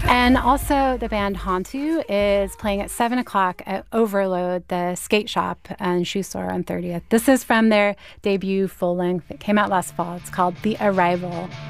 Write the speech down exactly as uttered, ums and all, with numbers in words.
And also, the band Hantu is playing at seven o'clock at Overload, the skate shop and shoe store on thirtieth. This is from their debut full length. It came out last fall. It's called The Arrival.